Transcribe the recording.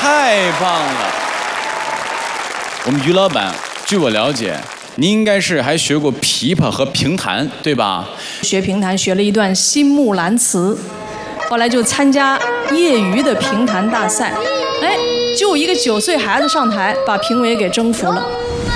太棒了！我们于老板，据我了解，您应该是还学过琵琶和评弹，对吧？ 学评弹学了一段新木兰辞，后来就参加业余的评弹大赛，哎，就一个9岁孩子上台，把评委给征服了。